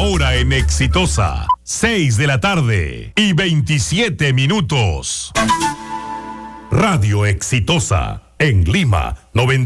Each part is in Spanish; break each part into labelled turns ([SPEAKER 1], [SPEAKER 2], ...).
[SPEAKER 1] hora en Exitosa, 6 de la tarde y 27 minutos. Radio Exitosa, en Lima,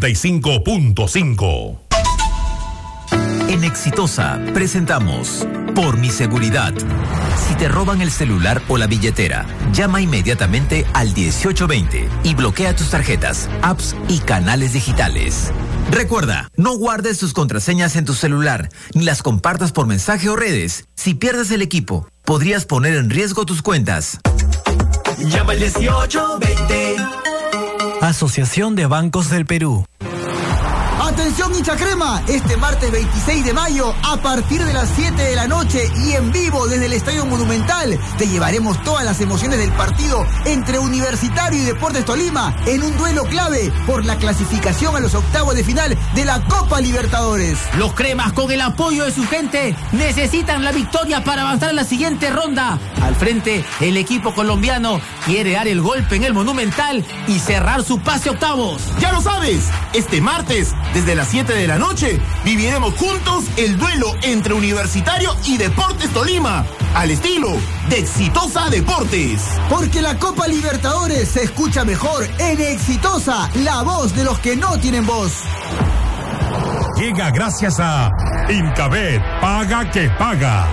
[SPEAKER 1] 95.5.
[SPEAKER 2] En Exitosa presentamos Por mi seguridad. Si te roban el celular o la billetera, llama inmediatamente al 1820 y bloquea tus tarjetas, apps y canales digitales. Recuerda, no guardes tus contraseñas en tu celular, ni las compartas por mensaje o redes. Si pierdes el equipo, podrías poner en riesgo tus cuentas.
[SPEAKER 3] Llama al 1820.
[SPEAKER 4] Asociación de Bancos del Perú.
[SPEAKER 5] Atención hincha crema, este martes 26 de mayo a partir de las 7 de la noche y en vivo desde el Estadio Monumental te llevaremos todas las emociones del partido entre Universitario y Deportes Tolima en un duelo clave por la clasificación a los octavos de final de la Copa Libertadores.
[SPEAKER 6] Los cremas, con el apoyo de su gente, necesitan la victoria para avanzar a la siguiente ronda. Al frente, el equipo colombiano quiere dar el golpe en el Monumental y cerrar su pase a octavos.
[SPEAKER 7] Ya lo sabes, este martes desde las 7 de la noche viviremos juntos el duelo entre Universitario y Deportes Tolima, al estilo de Exitosa Deportes.
[SPEAKER 5] Porque la Copa Libertadores se escucha mejor en Exitosa, la voz de los que no tienen voz.
[SPEAKER 1] Llega gracias a Incabet, paga que paga.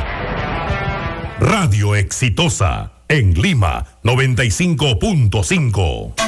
[SPEAKER 1] Radio Exitosa, en Lima, 95.5.